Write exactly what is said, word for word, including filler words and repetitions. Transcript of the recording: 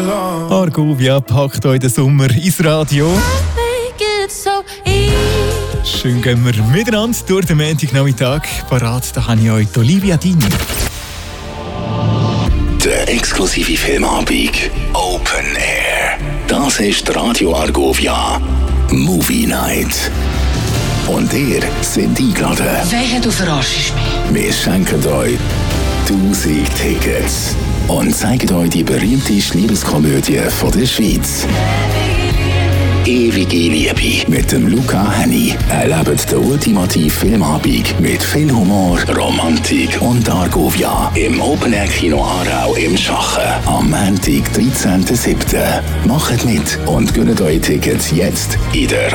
Argovia packt euch den Sommer ins Radio. Schön gehen wir miteinander durch den Montagnachmittag. Parat, da habe ich euch die Olivia Dini. Der exklusive Filmabend Open Air. Das ist Radio Argovia Movie Night. Und ihr seid eingeladen. Wehe, du verarschst mich. Wir schenken euch tausend Tickets und zeigen euch die berühmteste Liebeskomödie von der Schweiz. Ewige Liebe mit dem Luca Henny. Erlebt den ultimativen Filmabend mit viel Humor, Romantik und Argovia im Open Air Kino Aarau im Schachen am Montag, dreizehnten siebten Macht mit und gönnt euch Tickets jetzt in der